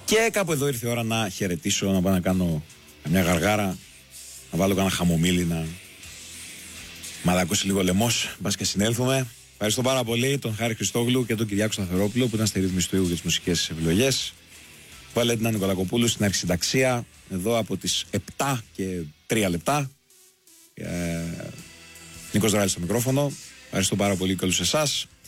Και κάπου εδώ ήρθε η ώρα να χαιρετήσω, να πάω να κάνω μια γαργάρα, να βάλω κανένα χαμομήλι, να μαλακώσει λίγο λαιμός, μπας και συνέλθουμε. Ευχαριστώ πάρα πολύ τον Χάρη Χριστόγλου και τον Κυριάκο Σταθερόπουλο που ήταν στη ρύθμιση του ήχου για τις μουσικές επιλογές. Βαλέντινα Νικολακοπούλου στην αρχισυνταξία, εδώ από τις 7 και 3 λεπτά. Νίκος Δράλης στο μικρόφωνο. Ευχαριστώ πάρα πολύ και όλους εσάς.